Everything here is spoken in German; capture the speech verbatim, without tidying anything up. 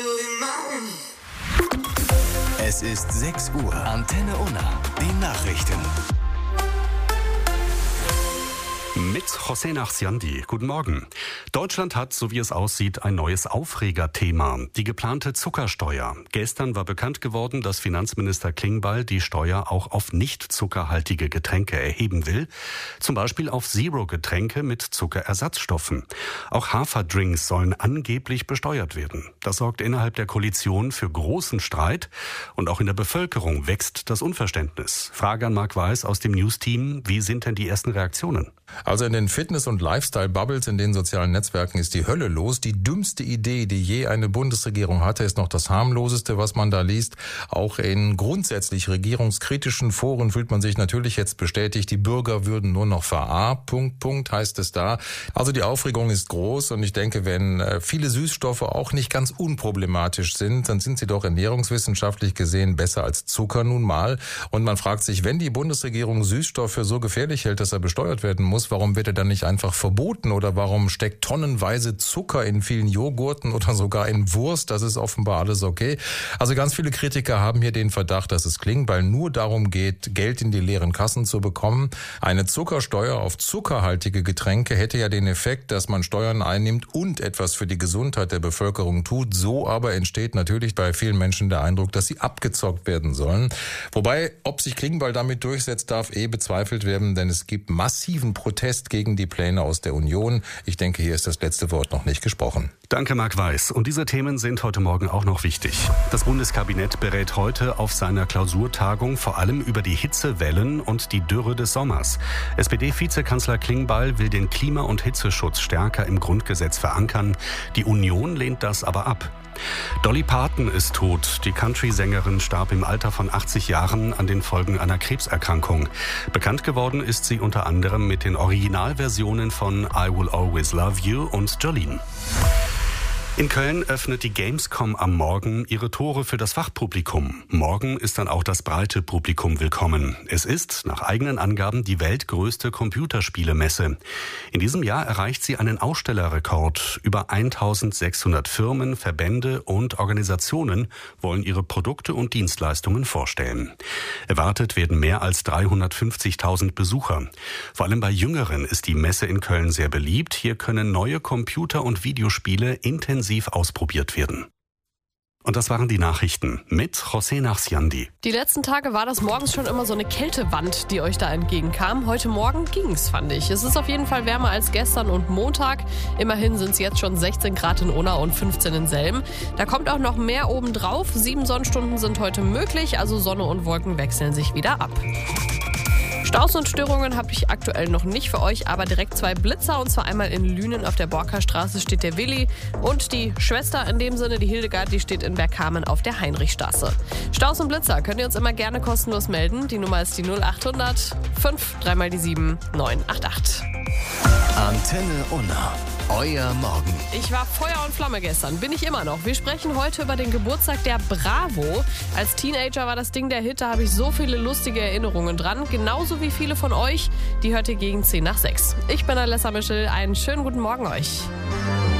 Es ist sechs Uhr. Antenne Unna. Die Nachrichten. Mit José Nachsiandi. Guten Morgen. Deutschland hat, so wie es aussieht, ein neues Aufregerthema. Die geplante Zuckersteuer. Gestern war bekannt geworden, dass Finanzminister Klingbeil die Steuer auch auf nicht zuckerhaltige Getränke erheben will. Zum Beispiel auf Zero-Getränke mit Zuckerersatzstoffen. Auch Haferdrinks sollen angeblich besteuert werden. Das sorgt innerhalb der Koalition für großen Streit. Und auch in der Bevölkerung wächst das Unverständnis. Frage an Marc Weiß aus dem News-Team. Wie sind denn die ersten Reaktionen? Also in den Fitness- und Lifestyle-Bubbles in den sozialen Netzwerken ist die Hölle los. Die dümmste Idee, die je eine Bundesregierung hatte, ist noch das harmloseste, was man da liest. Auch in grundsätzlich regierungskritischen Foren fühlt man sich natürlich jetzt bestätigt, die Bürger würden nur noch verarmt. Punkt, Punkt heißt es da. Also die Aufregung ist groß und ich denke, wenn viele Süßstoffe auch nicht ganz unproblematisch sind, dann sind sie doch ernährungswissenschaftlich gesehen besser als Zucker nun mal. Und man fragt sich, wenn die Bundesregierung Süßstoff für so gefährlich hält, dass er besteuert werden muss, warum wird er dann nicht einfach verboten oder warum steckt tonnenweise Zucker in vielen Joghurten oder sogar in Wurst? Das ist offenbar alles okay. Also ganz viele Kritiker haben hier den Verdacht, dass es Klingbeil nur darum geht, Geld in die leeren Kassen zu bekommen. Eine Zuckersteuer auf zuckerhaltige Getränke hätte ja den Effekt, dass man Steuern einnimmt und etwas für die Gesundheit der Bevölkerung tut. So aber entsteht natürlich bei vielen Menschen der Eindruck, dass sie abgezockt werden sollen. Wobei, ob sich Klingbeil damit durchsetzt, darf eh bezweifelt werden, denn es gibt massiven Protest gegen die Pläne aus der Union. Ich denke, hier ist das letzte Wort noch nicht gesprochen. Danke, Marc Weiß. Und diese Themen sind heute Morgen auch noch wichtig. Das Bundeskabinett berät heute auf seiner Klausurtagung vor allem über die Hitzewellen und die Dürre des Sommers. S P D-Vizekanzler Klingbeil will den Klima- und Hitzeschutz stärker im Grundgesetz verankern. Die Union lehnt das aber ab. Dolly Parton ist tot. Die Country-Sängerin starb im Alter von achtzig Jahren an den Folgen einer Krebserkrankung. Bekannt geworden ist sie unter anderem mit den Originalversionen von I Will Always Love You und Jolene. In Köln öffnet die Gamescom am Morgen ihre Tore für das Fachpublikum. Morgen ist dann auch das breite Publikum willkommen. Es ist, nach eigenen Angaben, die weltgrößte Computerspielemesse. In diesem Jahr erreicht sie einen Ausstellerrekord. Über eintausendsechshundert Firmen, Verbände und Organisationen wollen ihre Produkte und Dienstleistungen vorstellen. Erwartet werden mehr als dreihundertfünfzigtausend Besucher. Vor allem bei Jüngeren ist die Messe in Köln sehr beliebt. Hier können neue Computer- und Videospiele intensiv ausprobiert werden. Und das waren die Nachrichten mit José Nachsiandi. Die letzten Tage war das morgens schon immer so eine Kältewand, die euch da entgegenkam. Heute Morgen ging's, fand ich. Es ist auf jeden Fall wärmer als gestern und Montag. Immerhin sind es jetzt schon sechzehn Grad in Unna und fünfzehn in Selm. Da kommt auch noch mehr obendrauf. Sieben Sonnenstunden sind heute möglich, also Sonne und Wolken wechseln sich wieder ab. Staus und Störungen habe ich aktuell noch nicht für euch, aber direkt zwei Blitzer, und zwar einmal in Lünen auf der Borkerstraße steht der Willi und die Schwester in dem Sinne, die Hildegard, die steht in Bergkamen auf der Heinrichstraße. Staus und Blitzer könnt ihr uns immer gerne kostenlos melden. Die Nummer ist die null achthundert fünf drei mal die sieben neun acht acht. Antenne Unna. Euer Morgen. Ich war Feuer und Flamme gestern, bin ich immer noch. Wir sprechen heute über den Geburtstag der Bravo. Als Teenager war das Ding der Hit, da habe ich so viele lustige Erinnerungen dran. Genauso wie viele von euch. Die hört ihr gegen zehn nach sechs. Ich bin Alessa Michel, einen schönen guten Morgen euch.